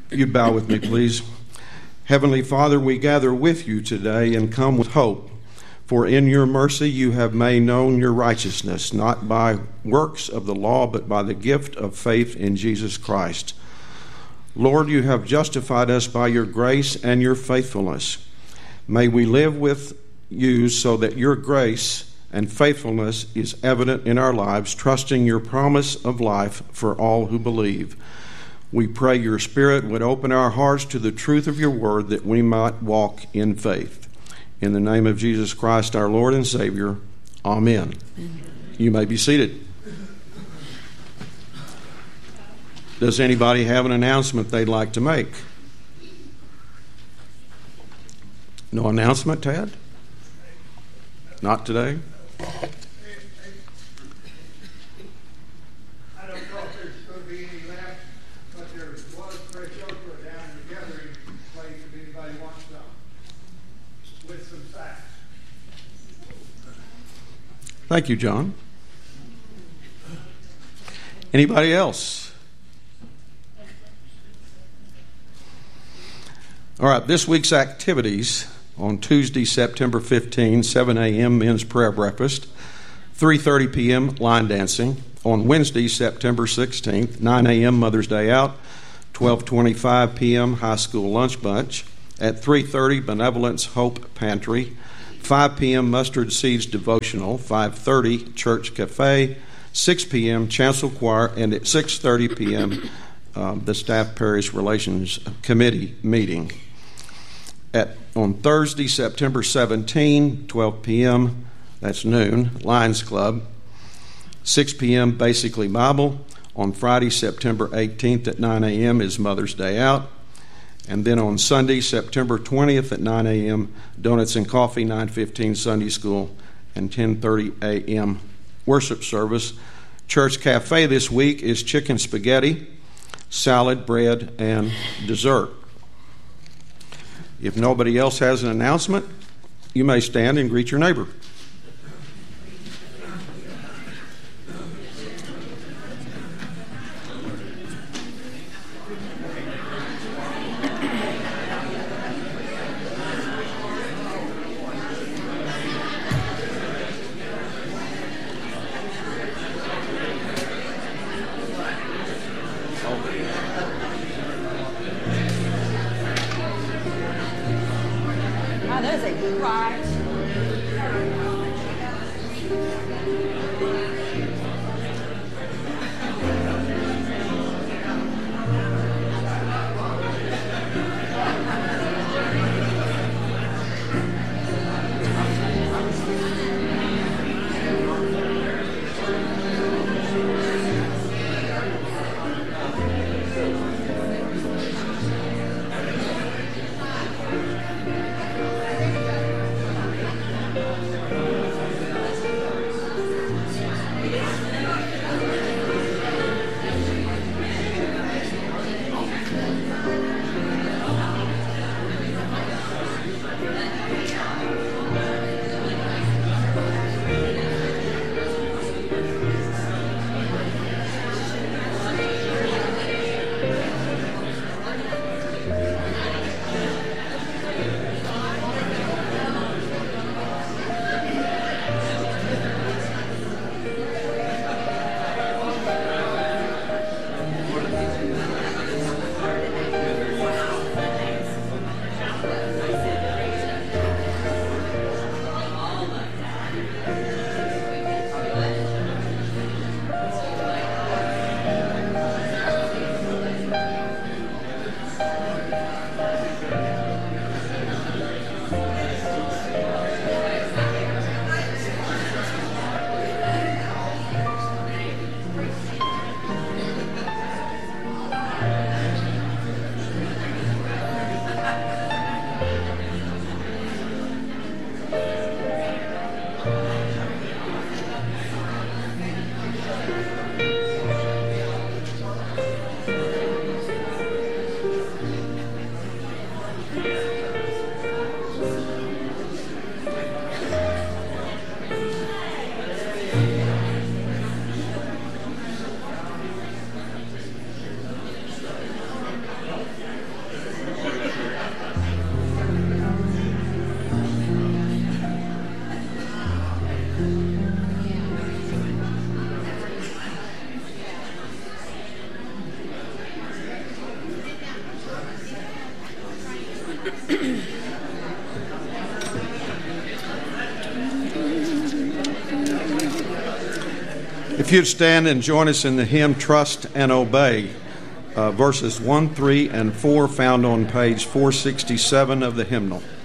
You bow with me, please. Heavenly Father, we gather with you today and come with hope. For in your mercy you have made known your righteousness, not by works of the law, but by the gift of faith in Jesus Christ. Lord, you have justified us by your grace and your faithfulness. May we live with you so that your grace and faithfulness is evident in our lives, trusting your promise of life for all who believe. We pray your Spirit would open our hearts to the truth of your word that we might walk in faith. In the name of Jesus Christ, our Lord and Savior, amen. You may be seated. Does anybody have an announcement they'd like to make? No announcement, Tad? Not today? I don't know if there's going to be any left, but there was fresh okra down in the gathering place if anybody wants some, with some facts. Thank you, John. Anybody else? All right, this week's activities: on Tuesday, September 15, 7 a.m. men's prayer breakfast, 3:30 p.m. line dancing. On Wednesday, September 16th, 9 a.m. Mother's Day Out, 12:25 p.m. high school lunch bunch. At 3:30, Benevolence Hope Pantry. 5 p.m. Mustard Seeds Devotional. 5:30 Church Cafe. 6 p.m. Chancel Choir. And at 6:30 p.m. The Staff Parish Relations Committee meeting. On Thursday, September 17, 12 p.m., that's noon, Lions Club. 6 p.m., Basically Bible. On Friday, September 18th at 9 a.m. is Mother's Day Out. And then on Sunday, September 20th at 9 a.m., Donuts and Coffee, 9:15 Sunday School, and 10:30 a.m. worship service. Church Cafe this week is chicken spaghetti, salad, bread, and dessert. If nobody else has an announcement, you may stand and greet your neighbor. If you'd stand and join us in the hymn Trust and Obey, verses 1, 3, and 4 found on page 467 of the hymnal.